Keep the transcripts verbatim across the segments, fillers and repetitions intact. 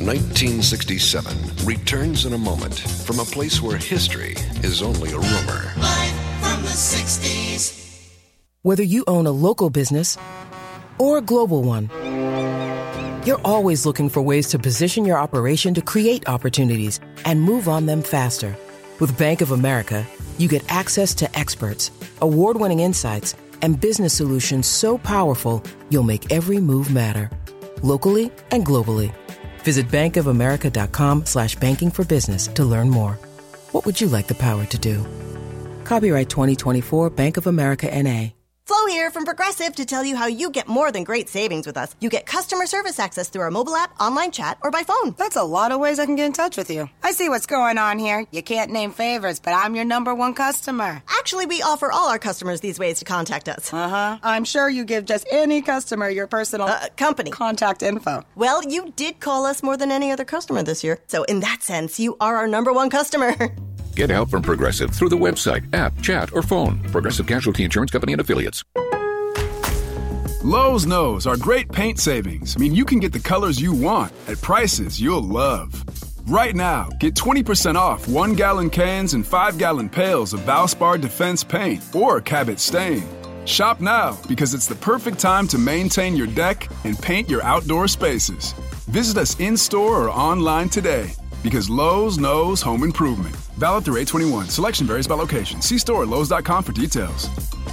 nineteen sixty-seven returns in a moment from a place where history is only a rumor. Live from the sixties. Whether you own a local business or a global one, you're always looking for ways to position your operation to create opportunities and move on them faster. With Bank of America, you get access to experts, award-winning insights, and business solutions so powerful, you'll make every move matter. Locally and globally. Visit bankofamerica.com slash banking for business to learn more. What would you like the power to do? Copyright twenty twenty-four Bank of America N A Flo here from Progressive to tell you how you get more than great savings with us. You get customer service access through our mobile app, online chat, or by phone. That's a lot of ways I can get in touch with you. I see what's going on here. You can't name favorites, but I'm your number one customer. Actually, we offer all our customers these ways to contact us. Uh-huh. I'm sure you give just any customer your personal... Uh, company. Contact info. Well, you did call us more than any other customer this year. So in that sense, you are our number one customer. Get help from Progressive through the website, app, chat, or phone. Progressive Casualty Insurance Company and Affiliates. Lowe's knows our great paint savings mean you can get the colors you want at prices you'll love. Right now, get twenty percent off one-gallon cans and five-gallon pails of Valspar Defense paint or Cabot Stain. Shop now because it's the perfect time to maintain your deck and paint your outdoor spaces. Visit us in-store or online today because Lowe's knows home improvement. Valid through eight twenty-one. Selection varies by location. See store at lowes dot com for details.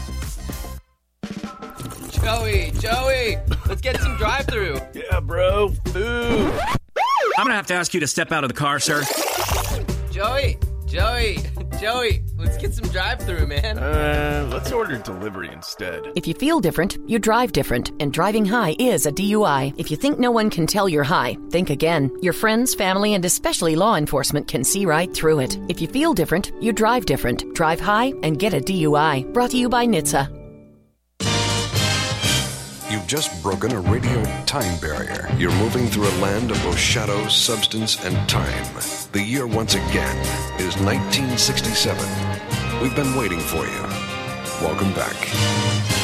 Joey, Joey, let's get some drive-thru. Yeah, bro, food. I'm gonna have to ask you to step out of the car, sir. Joey, Joey, Joey, let's get some drive-thru, man. Uh, let's order delivery instead. If you feel different, you drive different, and driving high is a D U I. If you think no one can tell you're high, think again. Your friends, family, and especially law enforcement can see right through it. If you feel different, you drive different. Drive high and get a D U I. Brought to you by N H T S A. You've just broken a radio time barrier. You're moving through a land of both shadow, substance, and time. The year, once again, is nineteen sixty-seven. We've been waiting for you. Welcome back.